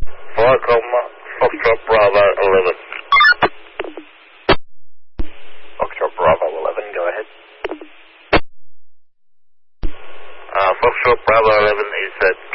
Foxtrot Bravo 11. Foxtrot Bravo 11, go ahead. Foxtrot Bravo 11 is at